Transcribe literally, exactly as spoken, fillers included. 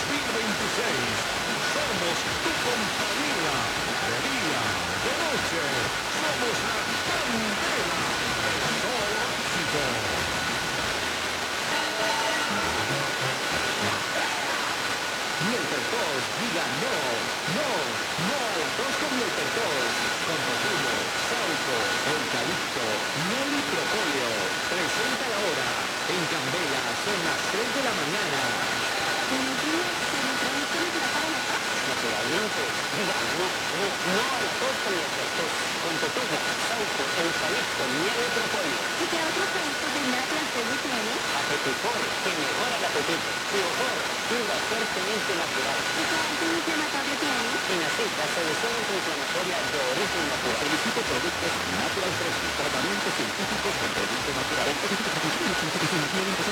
mil veintiséis. Somos tu compañía, de día, de noche. Somos la candela del sol óxido. Mieltertos, diga no, no, no al arroz con Mieltertos. Con totumo, sauco, eucalipto, miel y propóleo. Presenta la hora. En Candela son las tres de la mañana. Buenos días, ¿se me trae usted para la paz? Naturalmente, diga no, no, no a la tos con Mieltertos. Con totumo, sauco, eucalipto, miel y propóleo. ¿Y qué otros productos de Natural Series tiene? Apetitol, que mejora el apetito. Biofor, fibra fuertemente natural. ¿Y qué antiinflamatorio tiene? Inacita, solución antiinflamatoria de origen natural. Solicito productos Natural Fresh, tratamientos científicos con productos naturales.